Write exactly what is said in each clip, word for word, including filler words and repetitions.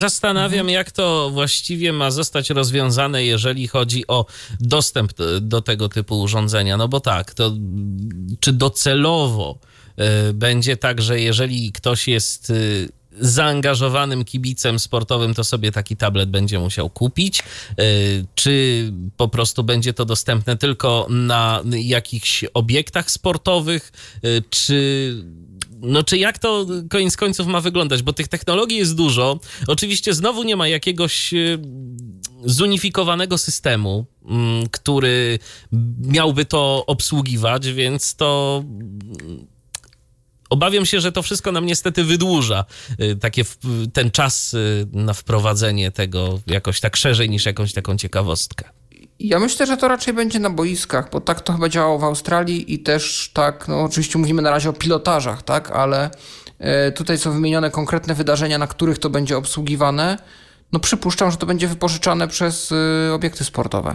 Zastanawiam, jak to właściwie ma zostać rozwiązane, jeżeli chodzi o dostęp do, do tego typu urządzenia. No bo tak, to czy docelowo y, będzie tak, że jeżeli ktoś jest y, zaangażowanym kibicem sportowym, to sobie taki tablet będzie musiał kupić, y, czy po prostu będzie to dostępne tylko na jakichś obiektach sportowych, y, czy... No czy jak to koniec końców ma wyglądać? Bo tych technologii jest dużo. Oczywiście znowu nie ma jakiegoś zunifikowanego systemu, który miałby to obsługiwać, więc to... Obawiam się, że to wszystko nam niestety wydłuża takie, ten czas na wprowadzenie tego jakoś tak szerzej niż jakąś taką ciekawostkę. Ja myślę, że to raczej będzie na boiskach, bo tak to chyba działało w Australii i też tak, no oczywiście mówimy na razie o pilotażach, tak, ale tutaj są wymienione konkretne wydarzenia, na których to będzie obsługiwane. No przypuszczam, że to będzie wypożyczane przez obiekty sportowe.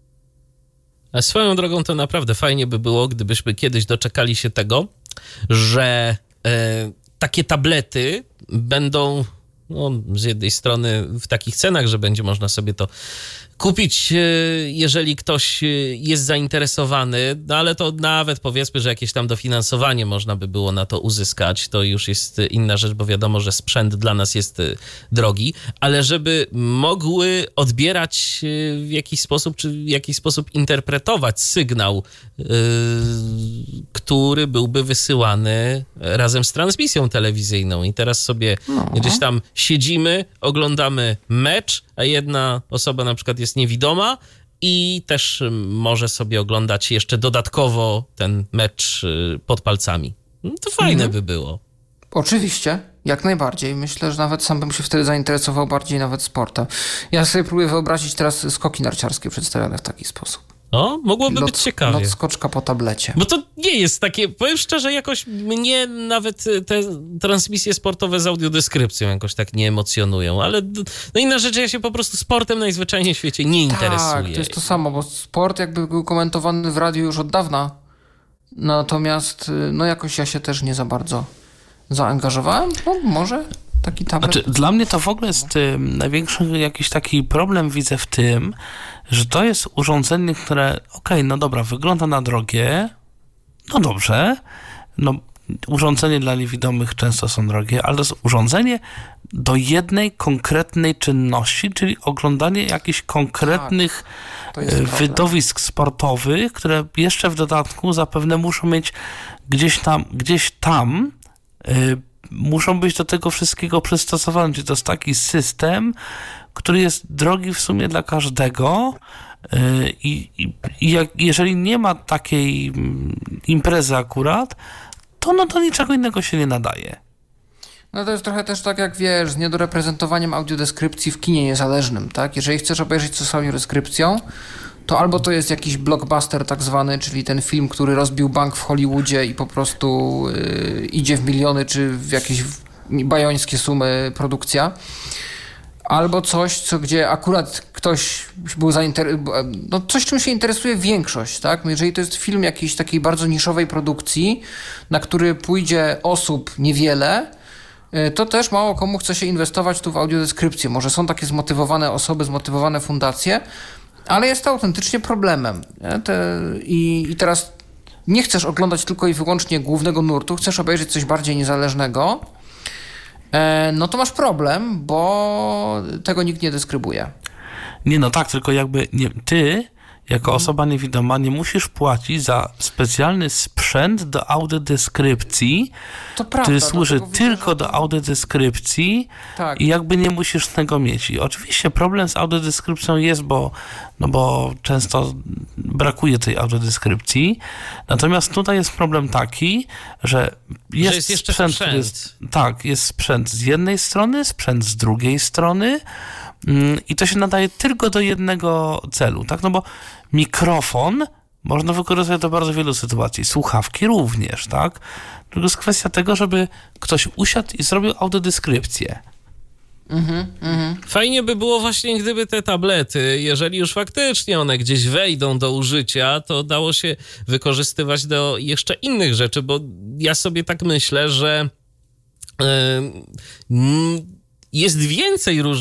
A swoją drogą to naprawdę fajnie by było, gdybyśmy kiedyś doczekali się tego, że e, takie tablety będą no, z jednej strony w takich cenach, że będzie można sobie to kupić, jeżeli ktoś jest zainteresowany, no ale to nawet powiedzmy, że jakieś tam dofinansowanie można by było na to uzyskać, to już jest inna rzecz, bo wiadomo, że sprzęt dla nas jest drogi, ale żeby mogły odbierać w jakiś sposób, czy w jakiś sposób interpretować sygnał, yy, który byłby wysyłany razem z transmisją telewizyjną. I teraz sobie no. gdzieś tam siedzimy, oglądamy mecz, a jedna osoba na przykład jest niewidoma i też może sobie oglądać jeszcze dodatkowo ten mecz pod palcami. No to fajne mhm. by było. Oczywiście, jak najbardziej. Myślę, że nawet sam bym się wtedy zainteresował bardziej nawet sportem. Ja sobie próbuję wyobrazić teraz skoki narciarskie przedstawione w taki sposób. O, mogłoby lot, być ciekawie. Lot skoczka po tablecie. Bo to nie jest takie, powiem szczerze, jakoś mnie nawet te transmisje sportowe z audiodeskrypcją jakoś tak nie emocjonują, ale no inna rzecz, ja się po prostu sportem najzwyczajniej w świecie nie interesuję. Tak, to jest to samo, bo sport jakby był komentowany w radiu już od dawna, natomiast no jakoś ja się też nie za bardzo zaangażowałem, no może taki tablet. Znaczy, dla mnie to w ogóle jest y, największy jakiś taki problem widzę w tym, że to jest urządzenie, które okej, okay, no dobra, wygląda na drogie, no dobrze, no urządzenie dla niewidomych często są drogie, ale to jest urządzenie do jednej konkretnej czynności, czyli oglądanie jakichś konkretnych tak, wydawisk sportowych, które jeszcze w dodatku zapewne muszą mieć gdzieś tam, gdzieś tam y, muszą być do tego wszystkiego przystosowane. Czyli to jest taki system, który jest drogi w sumie dla każdego i, i, i jak, jeżeli nie ma takiej imprezy akurat, to no to niczego innego się nie nadaje. No to jest trochę też tak jak wiesz, z niedoreprezentowaniem audiodeskrypcji w kinie niezależnym, tak? Jeżeli chcesz obejrzeć coś z audiodeskrypcją, to albo to jest jakiś blockbuster tak zwany, czyli ten film, który rozbił bank w Hollywoodzie i po prostu yy, idzie w miliony, czy w jakieś bajońskie sumy produkcja, albo coś, co gdzie akurat ktoś był zainteresowany, no coś, czym się interesuje większość, tak? No jeżeli to jest film jakiejś takiej bardzo niszowej produkcji, na który pójdzie osób niewiele, to też mało komu chce się inwestować tu w audiodeskrypcję. Może są takie zmotywowane osoby, zmotywowane fundacje, ale jest to autentycznie problemem. Te, i, I teraz nie chcesz oglądać tylko i wyłącznie głównego nurtu, chcesz obejrzeć coś bardziej niezależnego, e, no to masz problem, bo tego nikt nie deskrybuje. Nie, no tak, tylko jakby nie, ty jako osoba niewidoma nie musisz płacić za specjalny sprzęt do audiodeskrypcji, to prawda, który służy widzę, tylko że... do audiodeskrypcji tak. I jakby nie musisz tego mieć. I oczywiście problem z audiodeskrypcją jest, bo, no bo często brakuje tej audiodeskrypcji. Natomiast tutaj jest problem taki, że jest, że jest jeszcze sprzęt, sprzęt. Jest, tak, jest sprzęt z jednej strony, sprzęt z drugiej strony, i to się nadaje tylko do jednego celu, tak? No bo mikrofon można wykorzystać do bardzo wielu sytuacji, słuchawki również, tak? Tylko jest kwestia tego, żeby ktoś usiadł i zrobił audiodeskrypcję. Mm-hmm, mm-hmm. Fajnie by było właśnie, gdyby te tablety, jeżeli już faktycznie one gdzieś wejdą do użycia, to dało się wykorzystywać do jeszcze innych rzeczy, bo ja sobie tak myślę, że yy, jest więcej różnych